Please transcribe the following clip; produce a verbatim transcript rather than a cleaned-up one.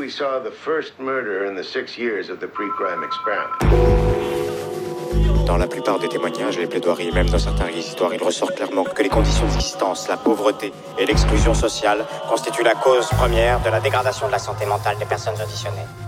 we saw the first murder in the six years of the pre-crime experiment. Dans la plupart des témoignages, les plaidoiries et même dans certains réquisitoires, il ressort clairement que les conditions d'existence, la pauvreté et l'exclusion sociale constituent la cause première de la dégradation de la santé mentale des personnes auditionnées.